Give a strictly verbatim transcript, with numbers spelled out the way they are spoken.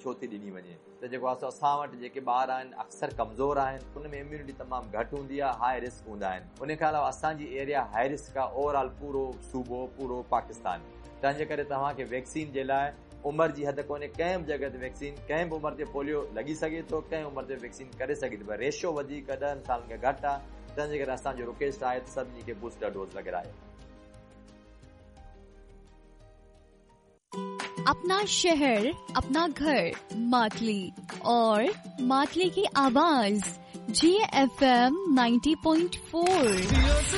छो थी ॾिनी वञे त जेको आहे असां वटि जेके ॿार आहिनि अक्सर कमज़ोर आहिनि, उन में इम्यूनिटी तमामु घटि हूंदी आहे, हाई रिस्क हूंदा आहिनि। उन खां अलावा असांजी एरिया हाई रिस्क आहे ओवरऑल पूरो सूबो पूरो पाकिस्तान। तंहिंजे करे तव्हांखे वैक्सीन जे लाइ उमिरि जी हद कोन्हे, कंहिं बि जॻह ते वैक्सीन कंहिं बि उमिरि ते पोलियो लॻी सघे थो, कंहिं उमिरि ते वैक्सीन करे सघे थो, पर रेशियो वधीक ॾहनि सालनि खां घटि आहे। तंहिंजे करे असांजो रिक्वेस्ट आहे त सभिनी खे बूस्टर डोज लॻाराए। अपना शहर अपना घर मातली और मातली की आवाज जी F M ninety point four.